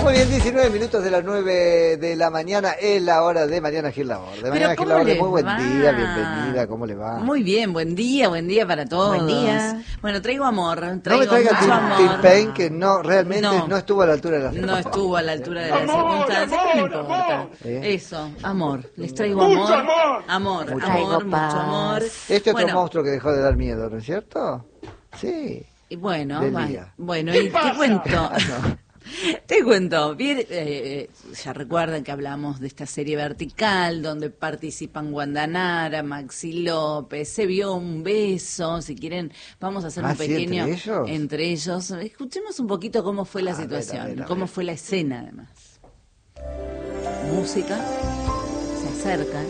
Muy bien, 19 minutos de las 9 de la mañana, es la hora de Mariana Gil Labor. De Mariana Gil Labor, muy buen día, bienvenida, ¿cómo le va? Muy bien, buen día para todos. Buen día. Bueno, traigo amor, No me traigo traiga mucho amor. Tim Payne, que no, realmente no estuvo a la altura de la No estuvo a la altura de las circunstancias, pero no importa. Eso, amor, les traigo ¡Mucho amor. amor! Mucho amor. Este otro Bueno, monstruo que dejó de dar miedo, ¿no es cierto? Sí. y bueno, del va- día. bueno, y te cuento. Te cuento, bien, ya recuerdan que hablamos de esta serie vertical donde participan Wanda Nara, Maxi López, se vio un beso, si quieren vamos a hacer un ¿sí, pequeño entre ellos? Escuchemos un poquito cómo fue la situación, a ver. cómo fue la escena además. Música, se acercan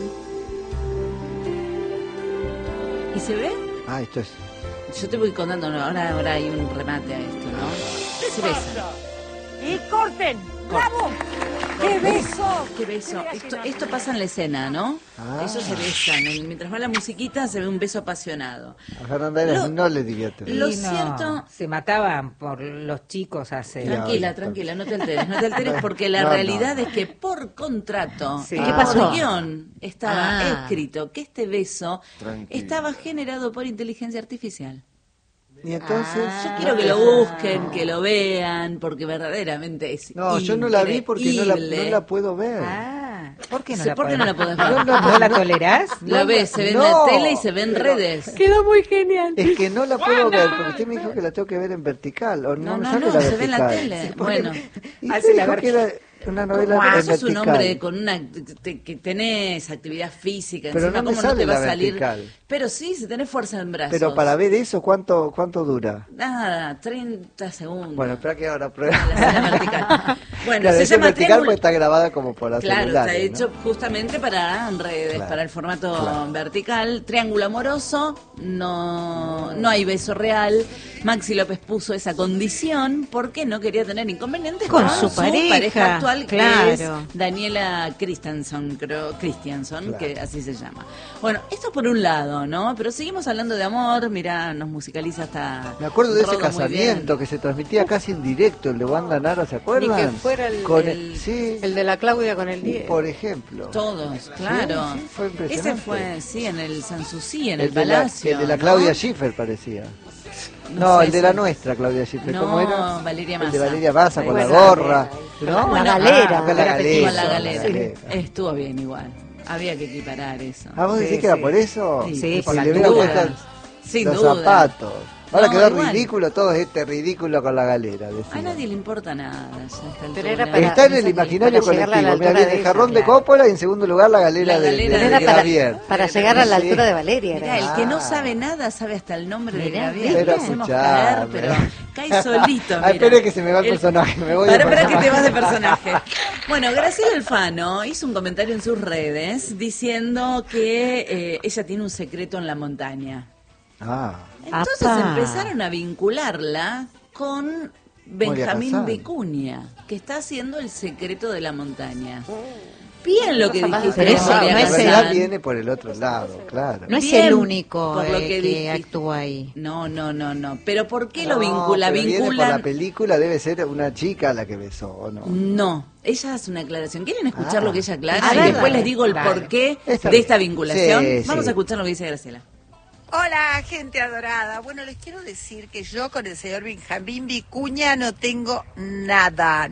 y se ve. Ah, esto es... Yo te voy contando, no, ahora hay un remate a esto, ¿no? Se besan. ¡Y corten! ¡Bravo! ¡Qué beso! Qué beso. Esto pasa en la escena, ¿no? Ah. Ellos se besan. Mientras va la musiquita se ve un beso apasionado. A Fernanda Eras no le divierte. Lo Y no, cierto... se mataban por los chicos hace... Tranquila, no te alteres porque la No, realidad no. es que por contrato, Sí. y ¿Qué por pasó? guión, estaba Ah. escrito que este beso Tranquilo. estaba generado por inteligencia artificial. Y entonces... Yo quiero que lo busquen, que lo vean, porque verdaderamente es No, yo no la vi porque no increíble. la puedo ver. Ah, ¿por qué no Sí, la ¿por qué podés no la ver? podés ver? ¿No la tolerás? La ves, se ve en no, la tele y se ve en pero- redes. Quedó muy genial. Es que no la puedo ver, porque usted me dijo que la tengo que ver en vertical. O no, No, me no, sale no, la se ve en la vertical. tele. Sí, porque- Bueno. Y Hace usted la dijo ver- que era una novela Vos en sos vertical. un hombre con una que tenés actividad física, Pero encima no me cómo no sale te va a la salir. vertical. Pero sí, si tenés fuerza en brazos. Pero para ver eso, ¿cuánto dura? Nada, 30 segundos. Bueno, espera que ahora pruebe. La escena vertical. Bueno, Claro, se esa llama vertical triángulo. porque está grabada como por las Claro, celulares, está ¿no? hecho justamente para redes, Claro, para el formato claro. vertical. Triángulo amoroso, no hay beso real. Maxi López puso esa condición porque no quería tener inconvenientes Con su pareja, actual, claro. que es Daniela Christensen, Claro. que así se llama. Bueno, esto por un lado, ¿no? Pero seguimos hablando de amor, mirá, nos musicaliza hasta... Me acuerdo de ese Rodo muy casamiento bien. que se transmitía casi en directo, el de Wanda Nara, ¿se Ni acuerdan? que fuera Con el sí, de la Claudia con el 10. por ejemplo. Todos, claro. sí, fue impresionante. Ese fue, sí, en el Sanssouci, en el de la, Palacio. el de la ¿no? Claudia Schiffer parecía. No No, sé el de si- la nuestra, Claudia Schiffer. No, ¿Cómo era? Valeria El de Massa. Valeria Massa con la Bueno, gorra. ¿No? Bueno, La galera. acá la Con galera. la galera. la galera. Estuvo bien igual. Había que equiparar eso. Ah, ¿vos Sí, decís que era sí. por eso? Sí, por Y las le hubieran dudas. puesto Sin los duda. zapatos. Ahora No, quedó igual. ridículo todo este ridículo con la galera. A decimos. nadie le importa nada. ya a esta Pero altura. era para- Está en el para imaginario llegarle a la colectivo. Mira, altura viene de el ella, jarrón de claro. Coppola y en segundo lugar la galera La de galera Pero de era Gravier. para llegar a la Sí. altura de Valeria. Mirá, Era. el que no sabe nada sabe hasta el nombre de Mirá, Gabriel. pero Lo hacemos caer, escuchame. pero cae solito. Ah, mira. espere que se me va el personaje, me voy de Para que personaje. te vas de personaje. Bueno, Graciela Alfano hizo un comentario en sus redes diciendo que ella tiene un secreto en la montaña. Ah, Entonces Apa. empezaron a vincularla con Benjamín Kazan. Vicuña, que está haciendo El secreto de la montaña. Bien lo que dijiste, Pero eso Moria no la es Kazan. verdad viene por el otro lado, claro. No es Bien, el único por lo que que dijiste. actúa ahí. No. Pero ¿por qué lo No, vincula? pero viene por la Vinculan. película, debe ser una chica la que besó, ¿o no? No, ella hace una aclaración. ¿Quieren escuchar Ah. lo que ella aclara? A Y ver, después dale. les digo el Claro. porqué Está de bien. esta vinculación. Sí, Vamos sí. a escuchar lo que dice Graciela. Hola, gente adorada. Bueno, les quiero decir que yo con el señor Benjamín Vicuña no tengo nada,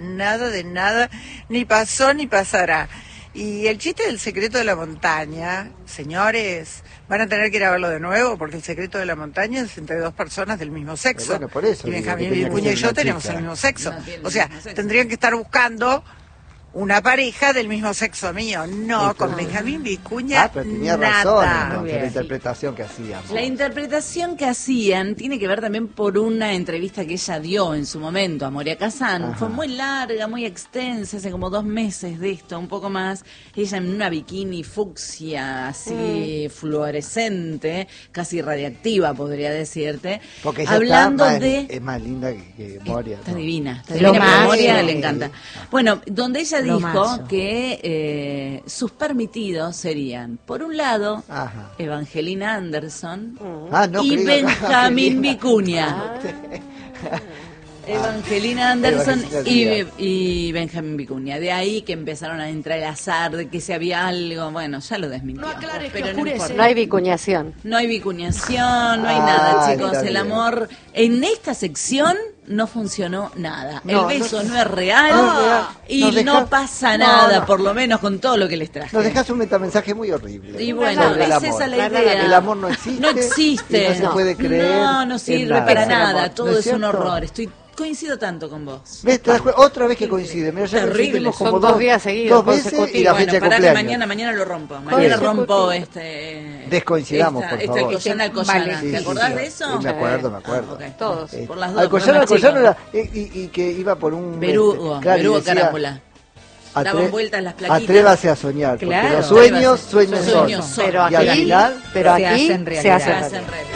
ni pasó ni pasará. Y el chiste del secreto de la montaña, señores, van a tener que ir a verlo de nuevo porque el secreto de la montaña es entre dos personas del mismo sexo. Pero bueno, por eso y digo Benjamín que tenía que Vicuña y ser yo una tenemos chica. el mismo sexo. No tiene O sea, el mismo sexo. tendrían que estar buscando una pareja del mismo sexo mío. No, con Benjamín Vicuña Ah, pero tenía razón nada. entonces, Bien. la interpretación que hacíamos. La interpretación que hacían tiene que ver también por una entrevista que ella dio en su momento a Moria Kazan. Ajá. Fue muy larga, muy extensa, hace como 2 meses de esto, un poco más. Ella en una bikini fucsia, así fluorescente, casi radiactiva, podría decirte. Porque ella hablando está más, de... es más linda que Moria. Está ¿no? divina, está Lo divina, pero a más, Moria sí. le encanta. Bueno, donde ella Lo dijo macho. que sus permitidos serían, por un lado, Ajá. Evangelina Anderson Ah, no, y creí que- Benjamín Vicuña. Evangelina Anderson Evangelina y Benjamín Vicuña. De ahí que empezaron a entrar el azar, de que si había algo, bueno, ya lo desmintió. No aclares, pero que no oscurece. importa. No hay vicuñación. No hay vicuñación, no hay nada, chicos. está El bien. amor en esta sección no funcionó nada. No, el beso no- no es real no es real. y Nos no dejás- pasa no, nada, no. por lo menos con todo lo que les traje. Nos dejas un metamensaje muy horrible. Y bueno, sobre el es amor. esa la idea. El amor no existe. No existe. Y no se puede creer. No en sirve nada. para Es el nada. amor. Todo ¿No es un cierto? horror. Coincido tanto con vos. ¿Ves? ¿Te das cuenta? Otra vez que coincide. Mira, ya Terrible. coincidimos como Son 2 días seguidos, dos veces y la consecutivos. fecha de Bueno, pará que cumpleaños. mañana lo rompo. Mañana eso. rompo Descoincidamos, por favor. Alcoyana, Alcoyana. Vale. Sí, ¿Te sí, acordás sí. de eso? Sí, me acuerdo. Ah, ok. Todos. Por las dos. Alcoyano, porque Alcoyano más era, y que iba por un... Berugo, claro, y Berugo decía, Carámbula. Daban atre- vueltas las plaquitas. Atrévase a soñar, porque Claro. los sueños, Atrévase. sueños Sueños son. son. Pero Y al aquí, final, pero se aquí hacen realidad. se hace Se realidad. hacen redes.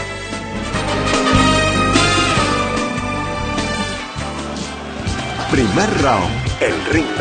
Primer round, el ring